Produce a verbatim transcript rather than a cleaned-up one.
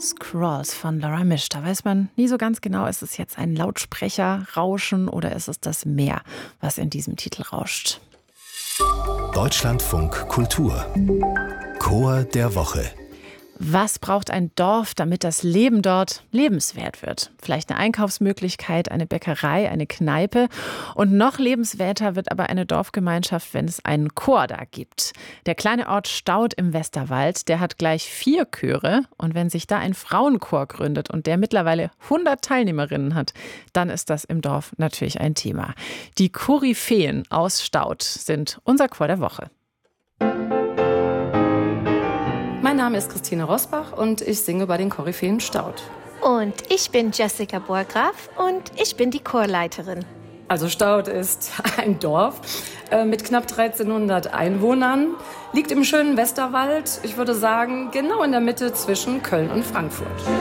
Scrolls von Laura Misch. Da weiß man nie so ganz genau, ist es jetzt ein Lautsprecherrauschen oder ist es das Meer, was in diesem Titel rauscht. Deutschlandfunk Kultur. Chor der Woche. Was braucht ein Dorf, damit das Leben dort lebenswert wird? Vielleicht eine Einkaufsmöglichkeit, eine Bäckerei, eine Kneipe. Und noch lebenswerter wird aber eine Dorfgemeinschaft, wenn es einen Chor da gibt. Der kleine Ort Staudt im Westerwald, der hat gleich vier Chöre. Und wenn sich da ein Frauenchor gründet und der mittlerweile hundert Teilnehmerinnen hat, dann ist das im Dorf natürlich ein Thema. Die Koryphäen aus Staudt sind unser Chor der Woche. Mein Name ist Christine Rosbach und ich singe bei den Koryphäen Staudt. Und ich bin Jessica Borgraf und ich bin die Chorleiterin. Also Staudt ist ein Dorf äh, mit knapp dreizehnhundert Einwohnern, liegt im schönen Westerwald, ich würde sagen genau in der Mitte zwischen Köln und Frankfurt.